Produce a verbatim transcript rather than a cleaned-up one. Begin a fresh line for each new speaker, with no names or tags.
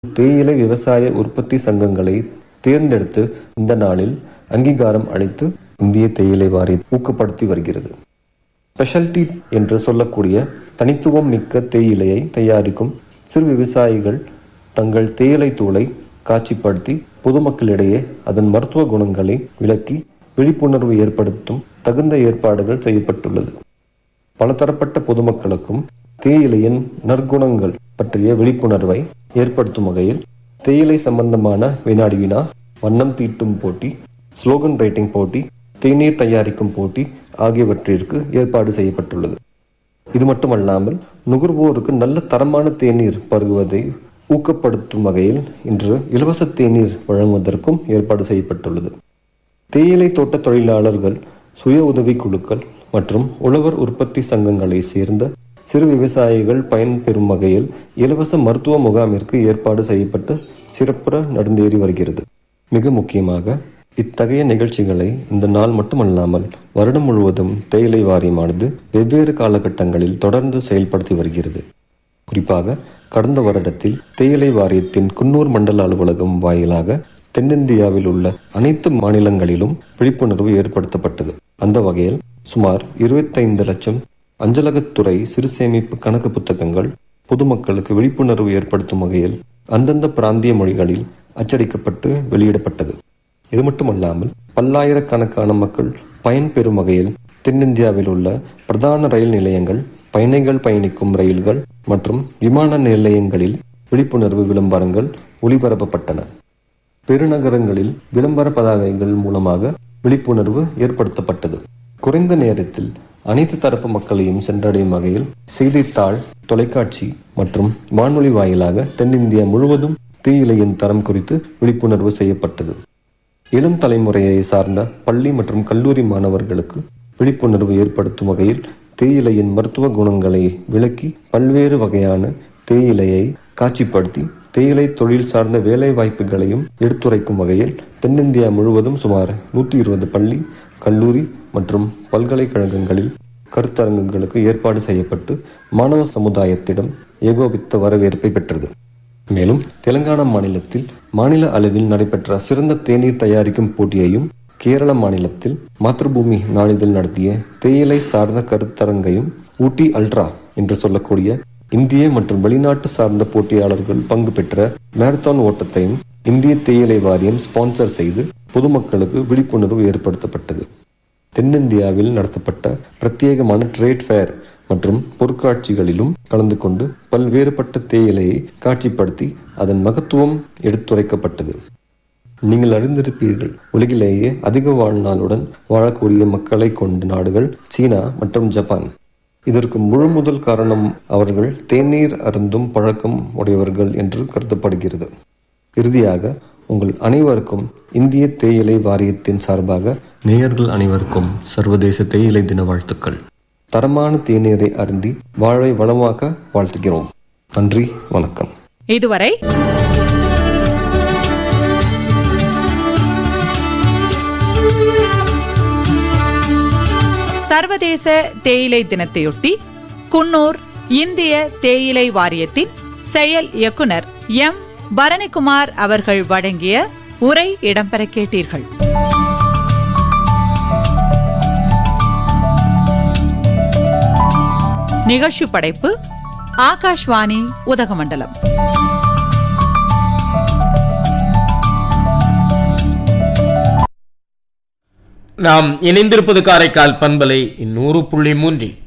தேயிலை விவசாய உற்பத்தி சங்கங்களை தேர்ந்தெடுத்து இந்த நாளில் அங்கீகாரம் அளித்து இந்திய தேயிலை வாரியம் ஊக்கப்படுத்தி வருகிறது. ஸ்பெஷாலிட்டி என்று சொல்லக்கூடிய தனித்துவம் மிக்க தேயிலையை தயாரிக்கும் சிறு விவசாயிகள் தங்கள் தேயிலை தூளை காட்சிப்படுத்தி பொதுமக்களிடையே அதன் மருத்துவ குணங்களை விளக்கி விழிப்புணர்வு ஏற்படுத்தும் தகுந்த ஏற்பாடுகள் செய்யப்பட்டுள்ளது. பலதரப்பட்ட பொதுமக்களுக்கும் தேயிலையின் நற்குணங்கள் பற்றிய விழிப்புணர்வை ஏற்படுத்தும் வகையில் தேயிலை சம்பந்தமான வினாடி வினா, வண்ணம் தீட்டும் போட்டி, ஸ்லோகன் ரைட்டிங் போட்டி, தேநீர் தயாரிக்கும் போட்டி ஆகியவற்றிற்கு ஏற்பாடு செய்யப்பட்டுள்ளது. இது மட்டுமல்லாமல் நுகர்வோருக்கு நல்ல தரமான தேநீர் பருகுவதை ஊக்கப்படுத்தும் வகையில் இன்று இலவச தேநீர் வழங்குவதற்கும் ஏற்பாடு செய்யப்பட்டுள்ளது. தேயிலை தோட்ட தொழிலாளர்கள், சுய உதவி குழுக்கள் மற்றும் உழவர் உற்பத்தி சங்கங்களை சேர்ந்த சிறு விவசாயிகள் பயன்பெறும் வகையில் இலவச மருத்துவ முகாமிற்கு ஏற்பாடு செய்யப்பட்டு சிறப்புற நடந்தேறி வருகிறது. மிக முக்கியமாக இத்தகைய நிகழ்ச்சிகளை இந்த நாள் மட்டுமல்லாமல் வருடம் முழுவதும் தேயிலை வாரியமானது வெவ்வேறு காலகட்டங்களில் தொடர்ந்து செயல்படுத்தி வருகிறது. குறிப்பாக கடந்த வருடத்தில் தேயிலை வாரியத்தின் குன்னூர் மண்டல அலுவலகம் வாயிலாக தென்னிந்தியாவில் உள்ள அனைத்து மாநிலங்களிலும் விழிப்புணர்வு ஏற்படுத்தப்பட்டது. அந்த வகையில் சுமார் இருபத்தைந்து லட்சம் அஞ்சலகத்துறை சிறு சேமிப்பு கணக்கு புத்தகங்கள் பொதுமக்களுக்கு விழிப்புணர்வு ஏற்படுத்தும் வகையில் அந்தந்த பிராந்திய மொழிகளில் அச்சடிக்கப்பட்டு வெளியிடப்பட்டது. இது மட்டுமல்லாமல் பல்லாயிரக்கணக்கான மக்கள் பயன்பெறும் வகையில் தென்னிந்தியாவில் உள்ள பிரதான ரயில் நிலையங்கள், பயணிகள் பயணிக்கும் ரயில்கள் மற்றும் விமான நிலையங்களில் விழிப்புணர்வு விளம்பரங்கள் ஒளிபரப்பப்பட்டன. பெருநகரங்களில் விளம்பர பதாகைகள் மூலமாக விழிப்புணர்வு ஏற்படுத்தப்பட்டது. குறைந்த நேரத்தில் அனைத்து தரப்பு மக்களையும் சென்றடையும் வகையில் செய்தித்தாள், தொலைக்காட்சி மற்றும் வானொலி வாயிலாக தென்னிந்தியா முழுவதும் தேயிலையின் தரம் குறித்து விழிப்புணர்வு செய்யப்பட்டது. இளம் தலைமுறையை சார்ந்த பள்ளி மற்றும் கல்லூரி மாணவர்களுக்கு விழிப்புணர்வு ஏற்படுத்தும் வகையில் தேயிலையின் மருத்துவ குணங்களை விளக்கி பல்வேறு வகையான தேயிலையை காட்சிப்படுத்தி தேயிலை தொழில் சார்ந்த வேலை வாய்ப்புகளையும் எடுத்துரைக்கும் வகையில் தென்னிந்தியா முழுவதும் சுமார் நூற்றி இருபது பள்ளி, கல்லூரி மற்றும் பல்கலைக்கழகங்களில் கருத்தரங்குகளுக்கு ஏற்பாடு செய்யப்பட்டு மாணவ சமுதாயத்திடம் ஏகோபித்த வரவேற்பை பெற்றது. மேலும் தெலுங்கானா மாநிலத்தில் மாநில அளவில் நடைபெற்ற சிறந்த தேநீர் தயாரிக்கும் போட்டியையும், கேரள மாநிலத்தில் மாத்ருபூமி நாளிதழ் நடத்திய தேயிலை சார்ந்த கருத்தரங்கையும், ஊட்டி அல்ட்ரா என்று சொல்லக்கூடிய இந்திய மற்றும் வெளிநாட்டு சார்ந்த போட்டியாளர்கள் பங்கு பெற்ற மாரத்தான் ஓட்டத்தையும் இந்திய தேயிலை வாரியம் ஸ்பான்சர் செய்து பொதுமக்களுக்கு விழிப்புணர்வு ஏற்படுத்தப்பட்டது. தென்னிந்தியாவில் நடத்தப்பட்ட பிரத்யேகமான ட்ரேட் ஃபேர் மற்றும் பொருட்காட்சிகளிலும் கலந்து கொண்டு பல்வேறுபட்ட தேயிலையை காட்சிப்படுத்தி அதன் மகத்துவம் எடுத்துரைக்கப்பட்டது. நீங்கள் அறிந்திருப்பீர்கள், உலகிலேயே அதிக வாழ்நாளுடன் வாழக்கூடிய மக்களை கொண்ட நாடுகள் சீனா மற்றும் ஜப்பான். இதற்கு முழு முதல் காரணம் அவர்கள் தேநீர் அருந்தும் பழக்கம் உடையவர்கள் என்று கருதப்படுகிறது. இறுதியாக உங்கள் அனைவருக்கும் இந்திய தேயிலை வாரியத்தின் சார்பாக நேயர்கள் அனைவருக்கும் சர்வதேச தேயிலை தின வாழ்த்துக்கள். தரமான தேநீரை அருந்தி வாழ்வை வளமாக்க வாழ்த்துகிறோம். நன்றி, வணக்கம்.
இதுவரை சர்வதேச தேயிலை தினத்தையொட்டி குன்னூர் இந்திய தேயிலை வாரியத்தின் செயல் இயக்குனர் எம் பரணிக்குமார் அவர்கள் வழங்கிய உரை இடம்பெற கேட்டீர்கள். நிகழ்ச்சி படைப்பு ஆகாஷ்வாணி உதகமண்டலம்.
நாம் இணைந்திருப்பது காரைக்கால் பண்பலை நூறு புள்ளி மூன்றில்.